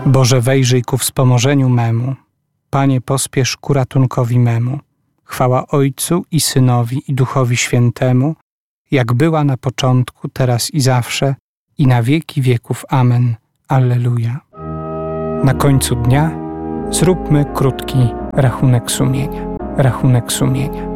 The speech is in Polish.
Boże, wejrzyj ku wspomożeniu memu. Panie, pospiesz ku ratunkowi memu. Chwała Ojcu i Synowi i Duchowi Świętemu, jak była na początku, teraz i zawsze, i na wieki wieków. Amen. Alleluja. Na końcu dnia zróbmy krótki rachunek sumienia. Rachunek sumienia.